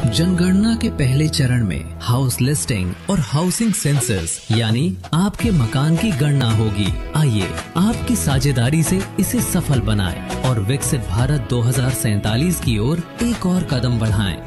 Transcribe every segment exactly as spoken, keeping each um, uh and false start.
जनगणना के पहले चरण में हाउस लिस्टिंग और हाउसिंग सेंसस यानी आपके मकान की गणना होगी। आइए आपकी साझेदारी से इसे सफल बनाएं और विकसित भारत दो हज़ार सैंतालीस की ओर एक और कदम बढ़ाएं।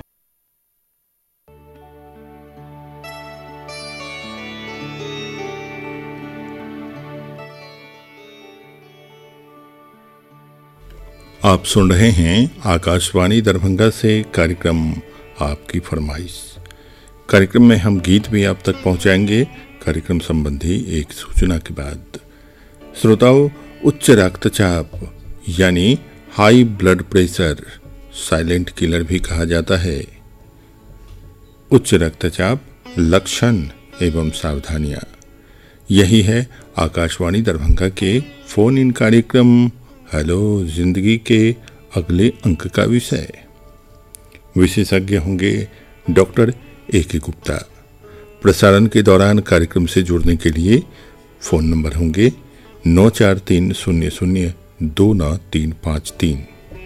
आप सुन रहे हैं आकाशवाणी दरभंगा से कार्यक्रम आपकी फरमाइश। कार्यक्रम में हम गीत भी आप तक पहुंचाएंगे। कार्यक्रम संबंधी एक सूचना के बाद श्रोताओं, उच्च रक्तचाप यानी high blood pressure silent killer भी कहा जाता है। उच्च रक्तचाप, लक्षण एवं सावधानियां, यही है आकाशवाणी दरभंगा के फोन इन कार्यक्रम हेलो जिंदगी के अगले अंक का विषय। विशेषज्ञ होंगे डॉक्टर ए के गुप्ता। प्रसारण के दौरान कार्यक्रम से जुड़ने के लिए फोन नंबर होंगे नौ चार तीन शून्य शून्य दो नौ तीन पाँच तीन।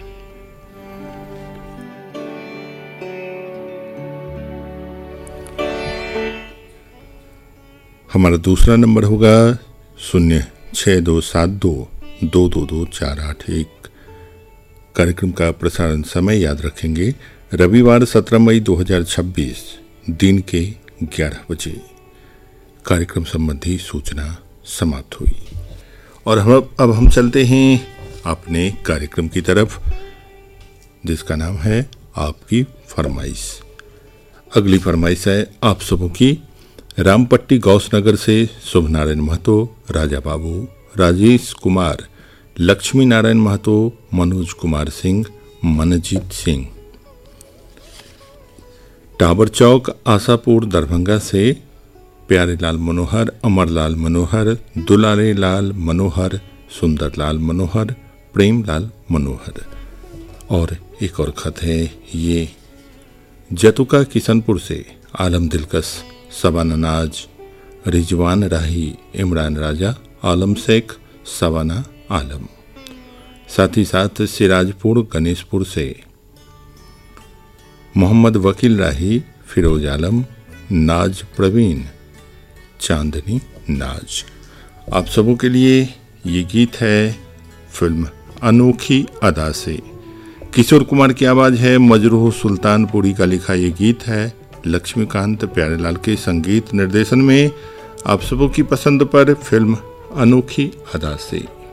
हमारा दूसरा नंबर होगा शून्य छः दो सात दो दो दो दो चार आठ एक। कार्यक्रम का प्रसारण समय याद रखेंगे, रविवार सत्रह मई दो हज़ार छब्बीस दिन के ग्यारह बजे। कार्यक्रम संबंधी सूचना समाप्त हुई और हम अब हम चलते हैं अपने कार्यक्रम की तरफ, जिसका नाम है आपकी फरमाइश। अगली फरमाइश है आप सबों की। रामपट्टी गौसनगर से शुभ नारायण महतो, राजा बाबू, राजेश कुमार, लक्ष्मी नारायण महतो, मनोज कुमार सिंह, मनजीत सिंह। टावर चौक आशापुर दरभंगा से प्यारे लाल मनोहर, अमरलाल मनोहर, दुलारे लाल मनोहर, सुंदरलाल मनोहर, प्रेमलाल मनोहर। और एक और खत है ये जतुका किशनपुर से आलम दिलकश, सबाना नाज, रिजवान राही, इमरान राजा, आलम शेख, सवाना आलम। साथ ही साथ सिराजपुर गणेशपुर से मोहम्मद वकील राही, फिरोज आलम, नाज प्रवीण, चांदनी नाज। आप सबों के लिए ये गीत है फिल्म अनोखी अदा से। किशोर कुमार की आवाज है, मजरूह सुल्तानपुरी का लिखा ये गीत है। लक्ष्मीकांत प्यारेलाल के संगीत निर्देशन में आप सबों की पसंद पर फिल्म अनोखी अदा से।